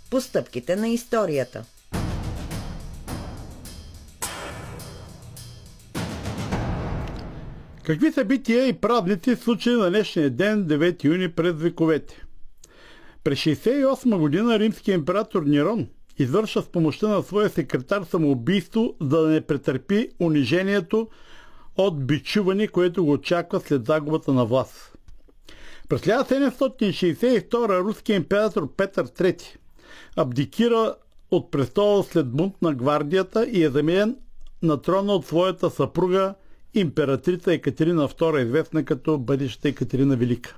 по стъпките на историята. Какви събития и празници случаи на днешния ден, 9 юни през вековете? През 68 година римският император Нерон извършва с помощта на своя секретар самоубийство, за да не претърпи унижението от бичуване, което го очаква след загубата на власт. През 1762 руският император Петър III абдикира от престола след бунт на гвардията и е заменен на трона от своята съпруга императрица Екатерина II, известна като бъдеща Екатерина Велика.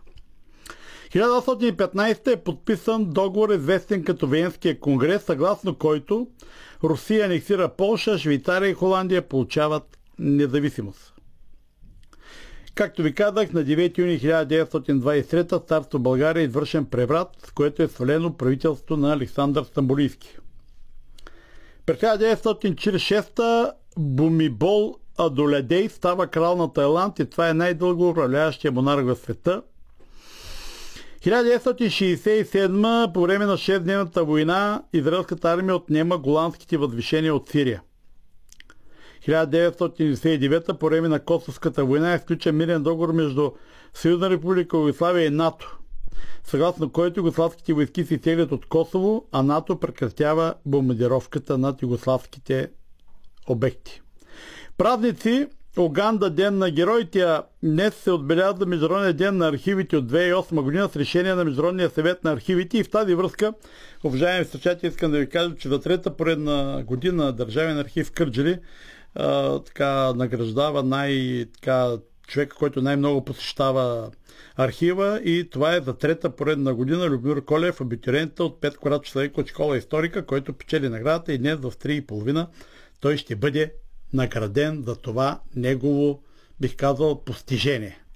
1815 е подписан договор, известен като Виенския конгрес, съгласно който Русия анексира Полша, Швейцария и Холандия получават независимост. Както ви казах, на 9 юни 1923 царство България е извършен преврат, с което е свалено правителството на Александър Стамболийски. През 1946 Бумибол Адолядей става крал на Тайланд и това е най-дълго управляващия монарх в света. 1967 по време на 6-дневната война израелската армия отнема голандските възвишения от Сирия. 1999 по време на Косовската война е сключен мирен договор между Съюзна република Югославия и НАТО, съгласно който югославските войски се изтеглят от Косово, а НАТО прекратява бомбардировката над югославските обекти. Празници: Уганда, ден на героите. Днес се отбелязва Международния ден на архивите от 2008 година с решение на Международния съвет на архивите, и в тази връзка, уважаеми слушатели, искам да ви кажа, че за трета поредна година Държавен архив Кърджали награждава човека, който най-много посещава архива, и това е за трета поредна година Любомир Колев, абитуриент от Петко Рачов Славейков от школа историка, който печели наградата, и днес в 3:30 той ще бъде награден за това негово, бих казал, постижение.